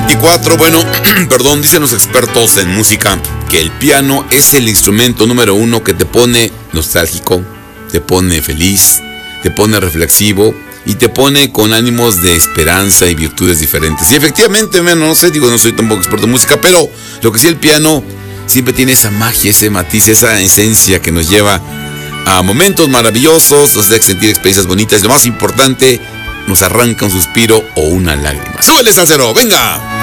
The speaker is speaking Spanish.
24. Bueno, perdón, dicen los expertos en música que el piano es el instrumento número uno que te pone nostálgico, te pone feliz, te pone reflexivo y te pone con ánimos de esperanza y virtudes diferentes. Y efectivamente, no sé, digo, no soy tampoco experto en música, pero lo que sí, el piano siempre tiene esa magia, ese matiz, esa esencia que nos lleva a momentos maravillosos, nos hace sentir experiencias bonitas y lo más importante, nos arranca un suspiro o una lágrima. ¡Súbele, salsero! ¡Venga!